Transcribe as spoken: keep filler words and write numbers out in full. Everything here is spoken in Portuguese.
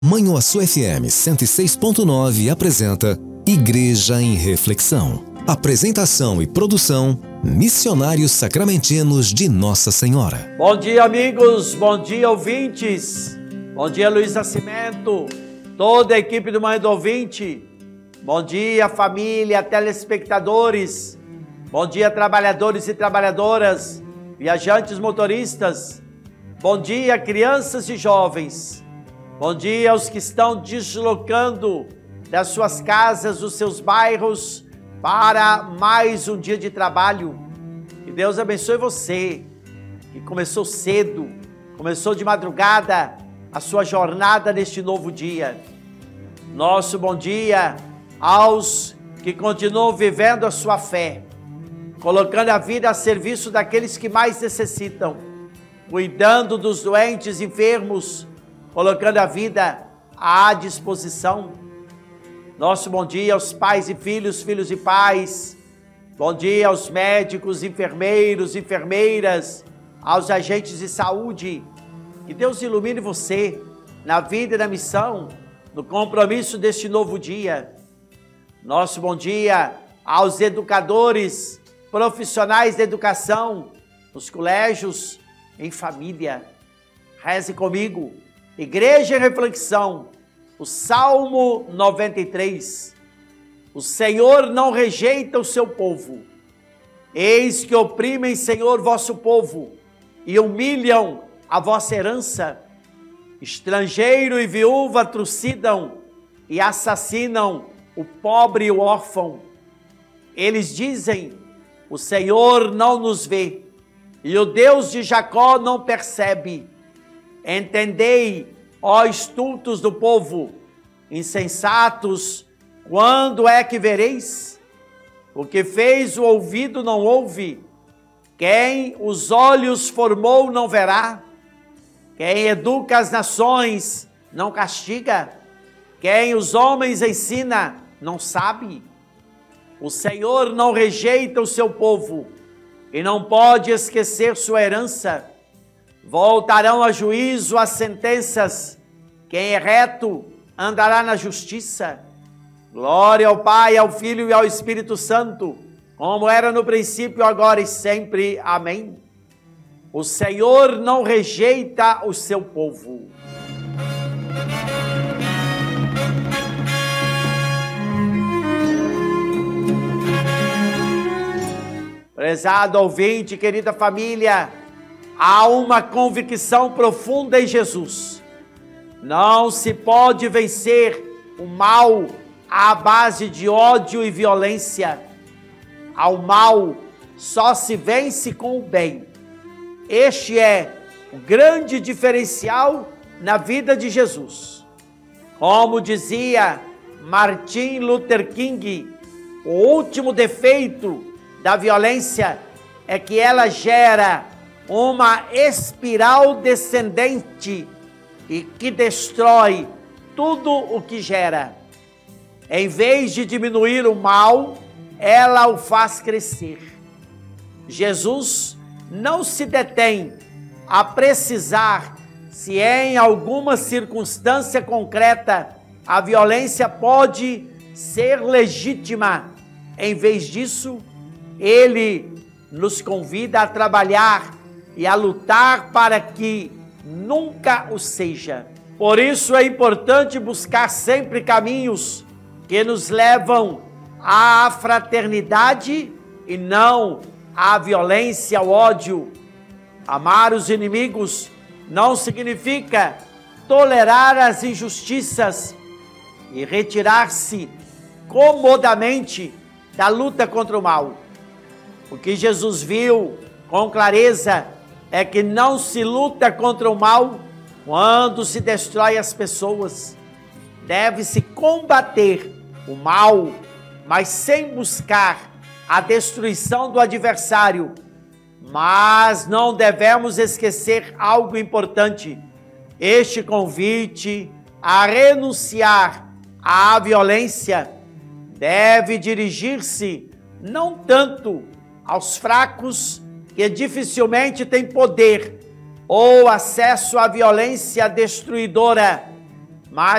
Manhuaçu F M cento e seis ponto nove apresenta Igreja em Reflexão. Apresentação e produção, Missionários Sacramentinos de Nossa Senhora. Bom dia, amigos, bom dia, ouvintes. Bom dia, Luiz Nascimento, toda a equipe do Manhã do Ouvinte. Bom dia, família, telespectadores. Bom dia, trabalhadores e trabalhadoras, viajantes, motoristas. Bom dia, crianças e jovens. Bom dia aos que estão deslocando das suas casas, dos seus bairros, para mais um dia de trabalho. Que Deus abençoe você, que começou cedo, começou de madrugada a sua jornada neste novo dia. Nosso bom dia aos que continuam vivendo a sua fé, colocando a vida a serviço daqueles que mais necessitam, cuidando dos doentes, enfermos, colocando a vida à disposição. Nosso bom dia aos pais e filhos, filhos e pais. Bom dia aos médicos, enfermeiros, enfermeiras, aos agentes de saúde. Que Deus ilumine você na vida e na missão, no compromisso deste novo dia. Nosso bom dia aos educadores, profissionais da educação, nos colégios, em família. Reze comigo. Igreja em Reflexão, o Salmo noventa e três. O Senhor não rejeita o seu povo. Eis que oprimem, Senhor, vosso povo, e humilham a vossa herança. Estrangeiro e viúva trucidam e assassinam o pobre e o órfão. Eles dizem: o Senhor não nos vê, e o Deus de Jacó não percebe. Entendei, ó estultos do povo, insensatos, quando é que vereis? O que fez o ouvido não ouve, quem os olhos formou não verá, quem educa as nações não castiga, quem os homens ensina não sabe. O Senhor não rejeita o seu povo e não pode esquecer sua herança. Voltarão a juízo as sentenças, quem é reto andará na justiça. Glória ao Pai, ao Filho e ao Espírito Santo, como era no princípio, agora e sempre. Amém. O Senhor não rejeita o seu povo. Prezado ouvinte, querida família, há uma convicção profunda em Jesus. Não se pode vencer o mal à base de ódio e violência. Ao mal só se vence com o bem. Este é o grande diferencial na vida de Jesus. Como dizia Martin Luther King, o último defeito da violência é que ela gera uma espiral descendente e que destrói tudo o que gera. Em vez de diminuir o mal, ela o faz crescer. Jesus não se detém a precisar se em alguma circunstância concreta a violência pode ser legítima. Em vez disso, ele nos convida a trabalhar e a lutar para que nunca o seja. Por isso é importante buscar sempre caminhos que nos levam à fraternidade e não à violência, ao ódio. Amar os inimigos não significa tolerar as injustiças e retirar-se comodamente da luta contra o mal. O que Jesus viu com clareza é que não se luta contra o mal quando se destrói as pessoas. Deve-se combater o mal, mas sem buscar a destruição do adversário. Mas não devemos esquecer algo importante. Este convite a renunciar à violência deve dirigir-se não tanto aos fracos que dificilmente têm poder ou acesso à violência destruidora, mas